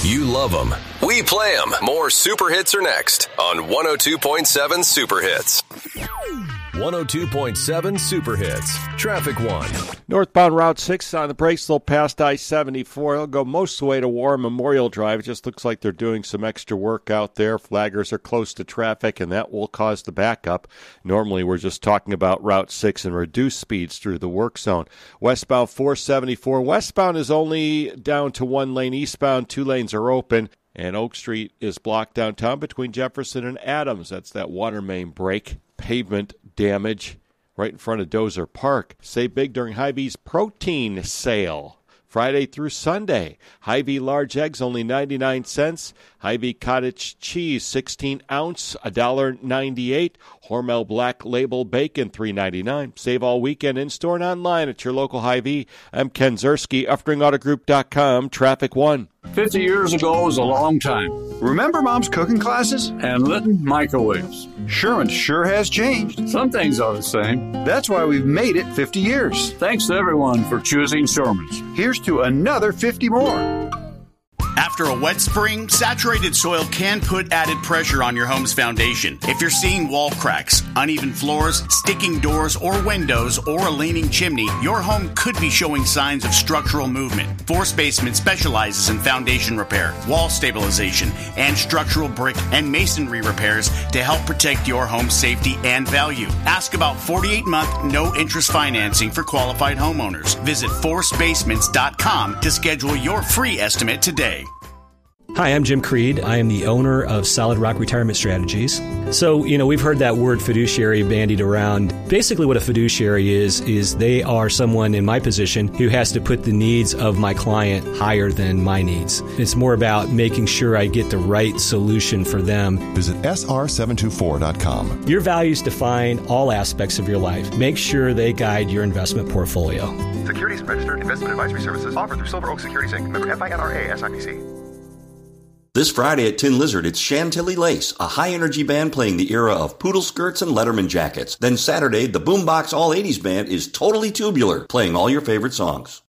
You love them. We play them. More Super Hits are next on 102.7 Super Hits. 102.7 Super Hits. Traffic One. Northbound Route 6 on the brakes, they'll pass I-74. They'll go most of the way to War Memorial Drive. It just looks like they're doing some extra work out there. Flaggers are close to traffic, and that will cause the backup. Normally, we're just talking about Route 6 and reduced speeds through the work zone. Westbound 474. Westbound is only down to one lane. Eastbound, 2 lanes are open. And Oak Street is blocked downtown between Jefferson and Adams. That's that water main break. Pavement damage right in front of Dozer Park. Save big during Hy-Vee's protein sale. Friday through Sunday. Hy-Vee large eggs, only 99 cents. Hy-Vee cottage cheese, 16 ounce, $1.98. Hormel Black Label bacon, $3.99. Save all weekend in-store and online at your local Hy-Vee. I'm Ken Zerski, UffringAutoGroup.com, Traffic One. 50 years ago was a long time. Remember Mom's cooking classes? And Litton microwaves. Sherwin sure has changed. Some things are the same. That's why we've made it 50 years. Thanks to everyone for choosing Sherman's. Here's to another 50 more. After a wet spring, saturated soil can put added pressure on your home's foundation. If you're seeing wall cracks, uneven floors, sticking doors or windows, or a leaning chimney, your home could be showing signs of structural movement. Force Basement specializes in foundation repair, wall stabilization, and structural brick and masonry repairs to help protect your home's safety and value. Ask about 48-month no-interest financing for qualified homeowners. Visit forcebasements.com to schedule your free estimate today. Hi, I'm Jim Creed. I am the owner of Solid Rock Retirement Strategies. So, we've heard that word fiduciary bandied around. Basically what a fiduciary is they are someone in my position who has to put the needs of my client higher than my needs. It's more about making sure I get the right solution for them. Visit sr724.com. Your values define all aspects of your life. Make sure they guide your investment portfolio. Securities and registered investment advisory services offered through Silver Oak Securities Inc. Member FINRA SIPC. This Friday at Tin Lizard, it's Chantilly Lace, a high-energy band playing the era of poodle skirts and Letterman jackets. Then Saturday, the Boombox All-80s Band is Totally Tubular, playing all your favorite songs.